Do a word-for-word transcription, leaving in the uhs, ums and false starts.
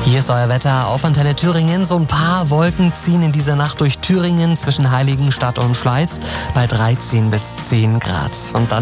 Hier ist euer Wetter auf Antenne Thüringen. So ein paar Wolken ziehen in dieser Nacht durch Thüringen zwischen Heiligenstadt und Schleiz bei dreizehn bis zehn Grad. Und dann